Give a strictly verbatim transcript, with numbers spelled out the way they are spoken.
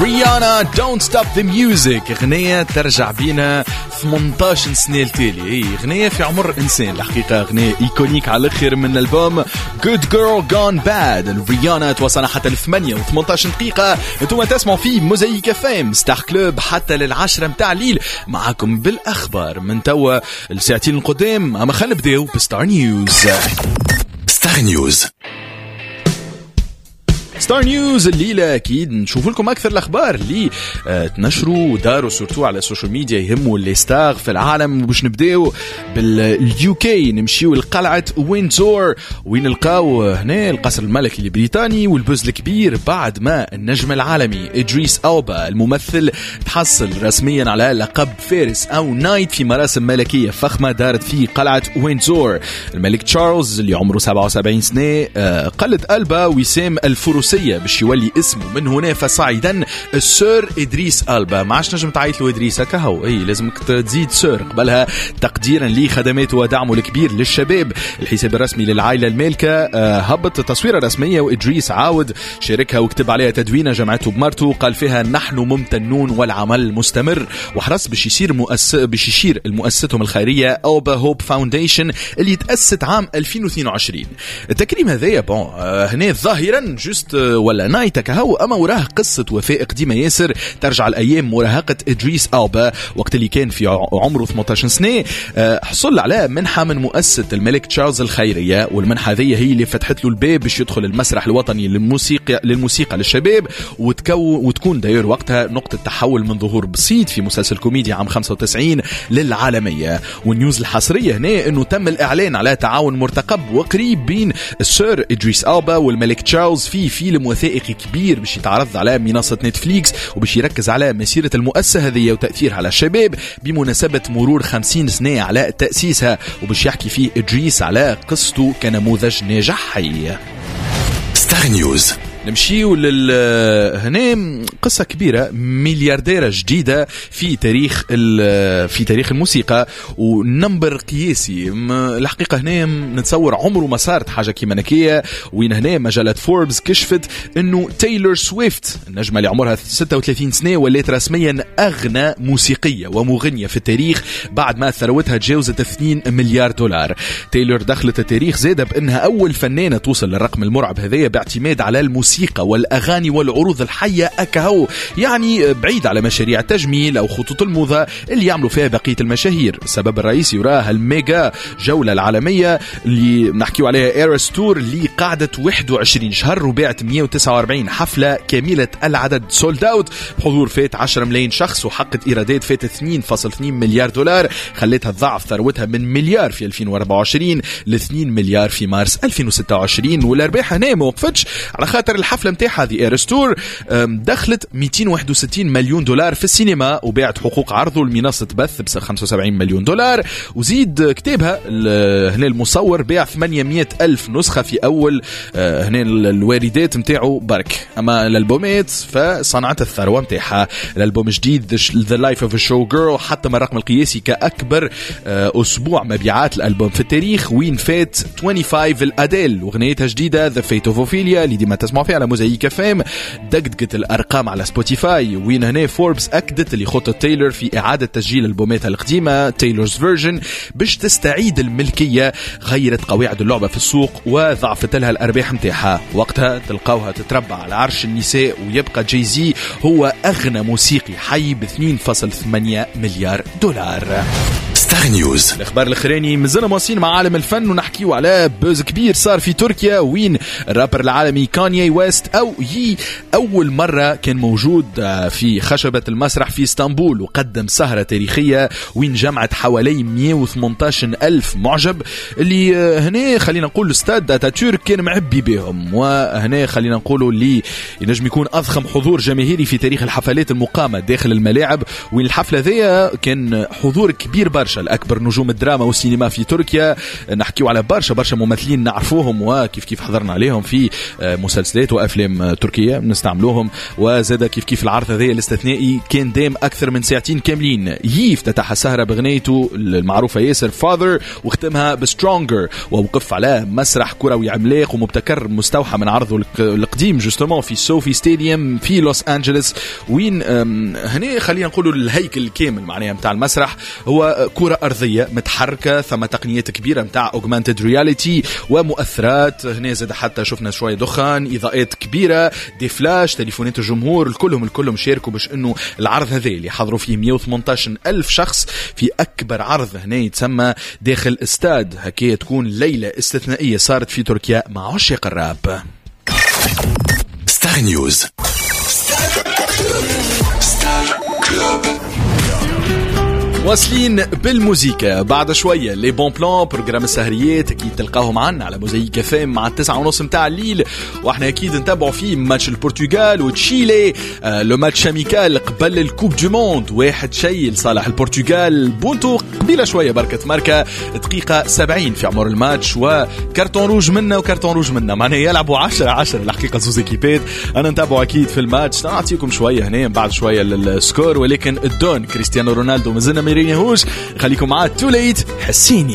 ريانا Don't Stop the Music، أغنية ترجع بينا ثمانية عشر سنة التالي. هي أغنية في عمر إنسان الحقيقة، أغنية إيكونيك على الأخير من الألبوم Good Girl Gone Bad. ريانا توصلنا حتى لثمانية وثمانية عشر دقيقة. انتم تسمعوا في موزايك اف ام ستار كلوب حتى للعشرة متاع الليل، معكم بالأخبار من توا الساعتين القدام. أما خلينا نبداو بستار نيوز. ستار نيوز ستار نيوز الليلة أكيد نشوف لكم أكثر الأخبار اللي اه تنشروا وداروا سورتو على السوشيال ميديا يهموا اللي ستار في العالم. باش نبداو باليو كي، نمشيو لقلعة ويندزور وين نلقاو هنا القصر الملكي البريطاني والبوز الكبير بعد ما النجم العالمي إدريس ألبا الممثل تحصل رسميا على لقب فارس أو نايت في مراسم ملكية فخمة دارت في قلعة ويندزور. الملك تشارلز اللي عمره سبعة وسبعين سنة اه قلد ألبا وسام الفروسية باش يولي اسمه من هنا فصاعدا السير إدريس ألبا. ما عادش نجم تعيط له إدريس هكا هو، اي لازمك تزيد سير قبلها تقديرا لخدماته ودعمه الكبير للشباب. الحساب الرسمي للعائلة المالكة آه هبط تصويرة رسمية وإدريس عاود شاركها وكتب عليها تدوينة جمعته بمرته قال فيها نحن ممتنون والعمل مستمر، وحرص باش يصير مؤسس باش يشير لمؤسستهم الخيرية ألبا هوب فاونديشن اللي تأسست عام ألفين واثنين وعشرين. التكريم هذايا بون آه هنا ظاهرا جست ولا نايتك هو، أما وراه قصة وفاء قديمة ياسر ترجع الأيام مراهقة إدريس ألبا وقت اللي كان في عمره ثمانية عشر سنة. حصل على منحة من مؤسسة الملك تشارلز الخيرية، والمنحة هذه هي اللي فتحت له الباب باش يدخل المسرح الوطني للموسيقى للموسيقى للشباب، وتكون وتكون داير وقتها نقطة تحول من ظهور بسيط في مسلسل كوميدي عام خمسة وتسعين للعالمية. والنيوز الحصرية هنا انه تم الإعلان على تعاون مرتقب وقريب بين السير إدريس ألبا والملك تشارلز في فيلم وثائقي كبير باش يتعرض على منصة نتفليكس وباش يركز على مسيرة المؤسسة هذه وتأثيرها على الشباب بمناسبة مرور خمسين سنة على تأسيسها، وباش يحكي فيه إدريس على قصته كنموذج ناجح حي. ستار نيوز نمشيو لل هنا قصة كبيرة، مليارديرة جديدة في تاريخ في تاريخ الموسيقى ونمبر قياسي. الحقيقة هنا نتصور عمره ما صارت حاجة كيما نكية، وين هنا مجلة فوربس كشفت انه تايلور سويفت النجمة اللي عمرها ستة وثلاثين سنة ولات رسميا اغنى موسيقية ومغنية في التاريخ بعد ما ثروتها تجاوزت اثنين مليار دولار. تايلور دخلت التاريخ زادة بانها اول فنانة توصل للرقم المرعب هذايا باعتماد على الموسيقى الموسيقى والأغاني والعروض الحية أكهو، يعني بعيد على مشاريع التجميل أو خطوط الموضة اللي يعملوا فيها بقية المشاهير. السبب الرئيسي وراها الميجا جولة العالمية اللي نحكيو عليها إيرس تور اللي قعدت واحد وعشرين شهر وباعت مئة وتسعة وأربعين حفلة كاملة العدد سولد اوت بحضور فات عشرة ملايين شخص وحققت إيرادات فات اثنين فاصلة اثنين مليار دولار، خلتها تضاعف ثروتها من مليار في ألفين وأربعة وعشرين ل اثنين مليار في مارس ألفين وستة وعشرين. والأرباح هنا ما وقفتش على خاطر الحفلة متاعها هذه إيرس تور دخلت مئتين وواحد وستين مليون دولار في السينما وباعت حقوق عرضه لمنصة بث ب خمسة وسبعين مليون دولار، وزيد كتابها هنا المصور باع ثمانمئة ألف نسخة في أول هنا الواردات متاعه برك. أما الألبومات فصنعت الثروة متاعها. الألبوم جديد The Life of a Show Girl حطم الرقم القياسي كأكبر أسبوع مبيعات الألبوم في التاريخ، وين فات خمسة وعشرين الأديل وغنيتها جديدة The Fate of Ophelia اللي ديما تسمعوا فيها على موزايك اف ام دقدقت الأرقام على سبوتيفاي. وين هنا فوربس أكدت اللي خطة تايلور في إعادة تسجيل ألبوماتها القديمة تايلورز فيرجن باش تستعيد الملكية، غيرت قواعد اللعبة في السوق وضعفت لها الأرباح متاعها. وقتها تلقاوها تتربع على عرش النساء ويبقى جايزي هو أغنى موسيقي حي ب اثنين فاصلة ثمانية مليار دولار. ستار نيوز الاخبار الاخراني مازلنا مواصلين مع عالم الفن ونحكيو على بوز كبير صار في تركيا، وين الرابر العالمي كانيي ويست او يي اول مره كان موجود في خشبه المسرح في اسطنبول وقدم سهره تاريخيه وين جمعت حوالي مئة وثمانية عشر ألف معجب، اللي هنا خلينا نقول استاد اتاتورك كان معبي بهم. وهنا خلينا نقولوا اللي ينجم يكون اضخم حضور جماهيري في تاريخ الحفلات المقامه داخل الملاعب، وين الحفله ذي كان حضور كبير برشا برشا الأكبر نجوم الدراما والسينما في تركيا. نحكيو على برشا برشا ممثلين نعرفوهم وكيف كيف حضرنا عليهم في مسلسلات وأفلام تركية نستعملوهم. وزاد كيف كيف العرض هذا الاستثنائي كان دام أكثر من ساعتين كاملين. ييف افتتح السهرة بغنيته المعروفة ياسر فاذر واختمها بسترونجر، ووقف على مسرح كروي عملاق ومبتكر مستوحى من عرضه القديم جوستومون في سوفي ستاديوم في لوس أنجلوس، وين هنا خلينا نقولوا الهيكل الكامل معناها متاع المسرح هو كرة أرضية متحركة، ثم تقنيات كبيرة متاع augmented reality ومؤثرات. هنا زاد حتى شفنا شوية دخان، إضاءات كبيرة، دي فلاش، تليفونات الجمهور، الكلهم الكلهم شاركوا باش إنه العرض هذا اللي حضروا فيه مئة وثمانية عشر ألف شخص في أكبر عرض هنا يتسمى داخل استاد. هكي تكون ليلة استثنائية صارت في تركيا مع عشاق الراب. ستار نيوز. واصلين بالموسيقى بعد شوية لي بون بلان بروجرام السهريات أكيد تلقاهم عنا على موزايك فام مع التسعة ونص متاع الليل، واحنا أكيد نتابعوا فيه ماتش البرتغال وتشيلي. آه لو ماتش اميكال قبل الكوب دو موند واحد شيء لصالح البرتغال. بونتو قبيلة شوية بركة ماركة دقيقة سبعين في عمر الماتش وكارتون روج منا وكارتون روج منا، معناه يلعبوا عشرة عشرة الحقيقة زوز اكيبات. أنا نتابعوا أكيد في الماتش، نعطيكم شوية هنا بعد شوية للسكور، ولكن الدون كريستيانو رونالدو مازلنا ميرينيهوش. خليكم معاه تو ليت حسيني.